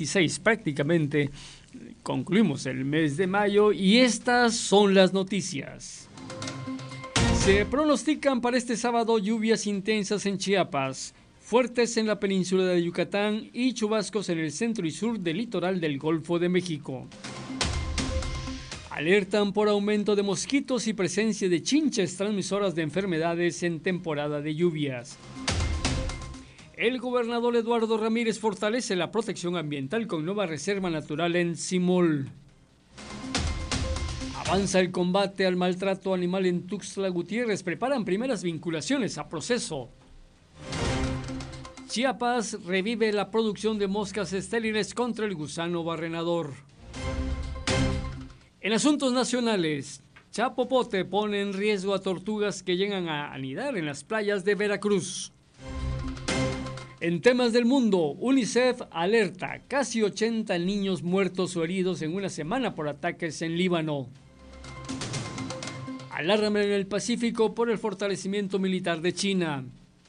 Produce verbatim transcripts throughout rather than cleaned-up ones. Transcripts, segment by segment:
veintiséis, prácticamente concluimos el mes de mayo y estas son las noticias. Se pronostican para este sábado lluvias intensas en Chiapas, fuertes en la península de Yucatán y chubascos en el centro y sur del litoral del Golfo de México. Alertan por aumento de mosquitos y presencia de chinches transmisoras de enfermedades en temporada de lluvias. El gobernador Eduardo Ramírez fortalece la protección ambiental con nueva reserva natural en Simol. Avanza el combate al maltrato animal en Tuxtla Gutiérrez. Preparan primeras vinculaciones a proceso. Chiapas revive la producción de moscas estériles contra el gusano barrenador. En asuntos nacionales, Chapopote pone en riesgo a tortugas que llegan a anidar en las playas de Veracruz. En temas del mundo, UNICEF alerta casi ochenta niños muertos o heridos en una semana por ataques en Líbano. Alarma en el Pacífico por el fortalecimiento militar de China.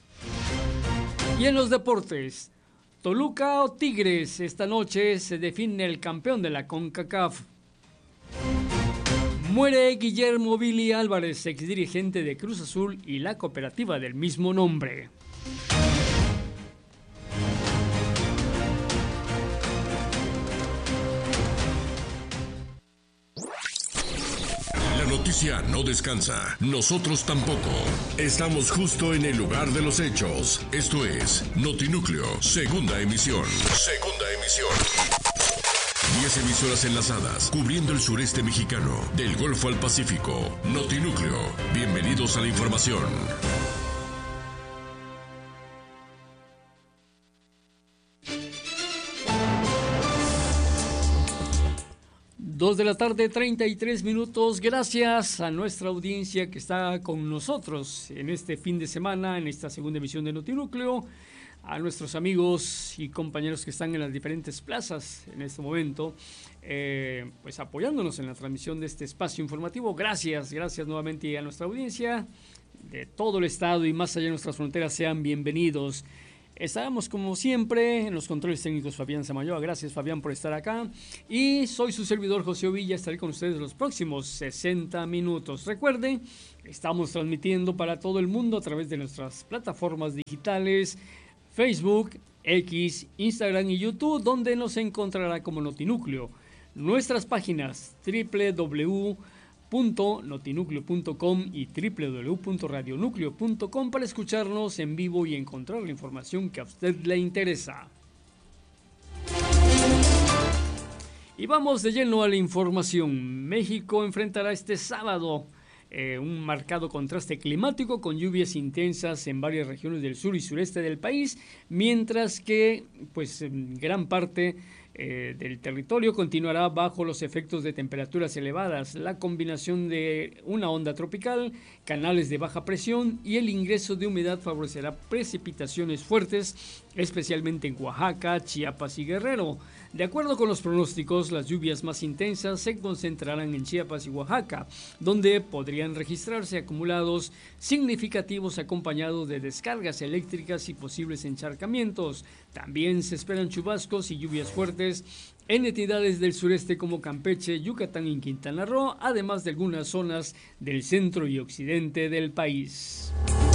Y en los deportes, Toluca o Tigres, esta noche se define el campeón de la CONCACAF. Muere Guillermo Billy Álvarez, exdirigente de Cruz Azul y la cooperativa del mismo nombre. La noticia no descansa, nosotros tampoco. Estamos justo en el lugar de los hechos. Esto es Notinúcleo, segunda emisión. Segunda emisión. Diez emisoras enlazadas, cubriendo el sureste mexicano, del Golfo al Pacífico. Notinúcleo, bienvenidos a la información. Dos de la tarde, treinta y tres minutos. Gracias a nuestra audiencia que está con nosotros en este fin de semana, en esta segunda emisión de Notinúcleo. A nuestros amigos y compañeros que están en las diferentes plazas en este momento, eh, pues apoyándonos en la transmisión de este espacio informativo. Gracias, gracias nuevamente a nuestra audiencia de todo el estado y más allá de nuestras fronteras. Sean bienvenidos. Estábamos como siempre en los controles técnicos Fabián Samayoa. Gracias, Fabián, por estar acá. Y soy su servidor José Ovilla. Estaré con ustedes los próximos sesenta minutos. Recuerden, estamos transmitiendo para todo el mundo a través de nuestras plataformas digitales, Facebook, X, Instagram y YouTube, donde nos encontrará como Notinúcleo. Nuestras páginas doble u doble u doble u punto notinúcleo punto com y doble u doble u doble u punto radionúcleo punto com para escucharnos en vivo y encontrar la información que a usted le interesa. Y vamos de lleno a la información. México enfrentará este sábado eh, un marcado contraste climático con lluvias intensas en varias regiones del sur y sureste del país, mientras que pues en gran parte Eh, del territorio continuará bajo los efectos de temperaturas elevadas. La combinación de una onda tropical, canales de baja presión y el ingreso de humedad favorecerá precipitaciones fuertes, especialmente en Oaxaca, Chiapas y Guerrero. De acuerdo con los pronósticos, las lluvias más intensas se concentrarán en Chiapas y Oaxaca, donde podrían registrarse acumulados significativos acompañados de descargas eléctricas y posibles encharcamientos. También se esperan chubascos y lluvias fuertes en entidades del sureste como Campeche, Yucatán y Quintana Roo, además de algunas zonas del centro y occidente del país.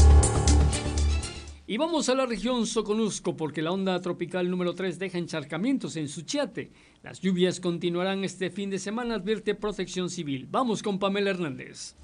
Y vamos a la región Soconusco porque la onda tropical número tres deja encharcamientos en Suchiate. Las lluvias continuarán este fin de semana, advierte Protección Civil. Vamos con Pamela Hernández.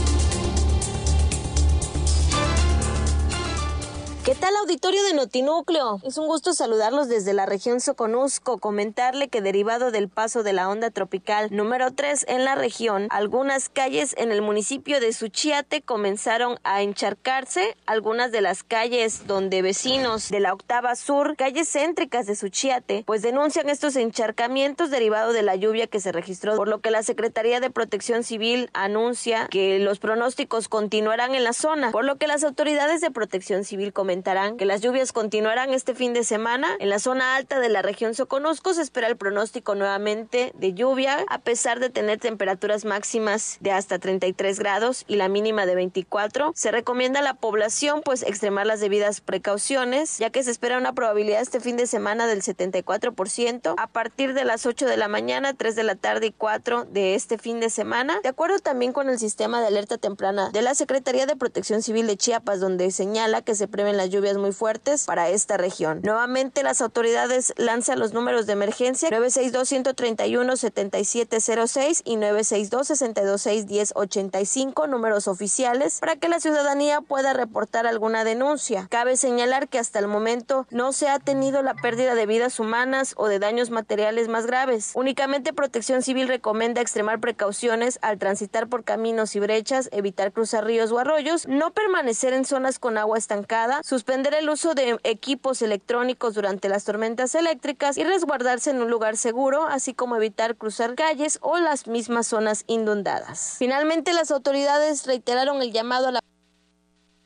¿Qué tal, auditorio de Notinúcleo? Es un gusto saludarlos desde la región Soconusco, comentarle que derivado del paso de la onda tropical número tres en la región, algunas calles en el municipio de Suchiate comenzaron a encharcarse. Algunas de las calles donde vecinos de la octava sur, calles céntricas de Suchiate, pues denuncian estos encharcamientos derivados de la lluvia que se registró, por lo que la Secretaría de Protección Civil anuncia que los pronósticos continuarán en la zona, por lo que las autoridades de Protección Civil comentan comentarán que las lluvias continuarán este fin de semana. En la zona alta de la región Soconusco se espera el pronóstico nuevamente de lluvia, a pesar de tener temperaturas máximas de hasta treinta y tres grados y la mínima de veinticuatro. Se recomienda a la población pues extremar las debidas precauciones, ya que se espera una probabilidad este fin de semana del setenta y cuatro por ciento a partir de las ocho de la mañana, tres de la tarde y cuatro de este fin de semana, de acuerdo también con el sistema de alerta temprana de la Secretaría de Protección Civil de Chiapas, donde señala que se prevén las lluvias muy fuertes para esta región. Nuevamente las autoridades lanzan los números de emergencia nueve seis dos, uno tres uno, siete siete cero seis y nueve seis dos, seis dos seis, uno cero ocho cinco, números oficiales, para que la ciudadanía pueda reportar alguna denuncia. Cabe señalar que hasta el momento no se ha tenido la pérdida de vidas humanas o de daños materiales más graves. Únicamente Protección Civil recomienda extremar precauciones al transitar por caminos y brechas, evitar cruzar ríos o arroyos, no permanecer en zonas con agua estancada, suspender el uso de equipos electrónicos durante las tormentas eléctricas y resguardarse en un lugar seguro, así como evitar cruzar calles o las mismas zonas inundadas. Finalmente, las autoridades reiteraron el llamado a la